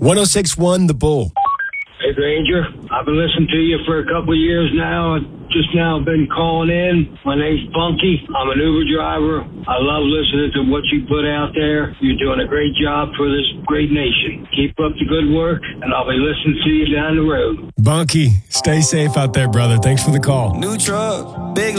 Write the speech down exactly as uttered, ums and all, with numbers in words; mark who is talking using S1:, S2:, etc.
S1: one oh six point one The Bull.
S2: Hey, Granger. I've been listening to you for a couple of years now. Just now been calling in. My name's Bunky. I'm an Uber driver. I love listening to what you put out there. You're doing a great job for this great nation. Keep up the good work, and I'll be listening to you down the road.
S1: Bunky, stay safe out there, brother. Thanks for the call.
S3: New truck, big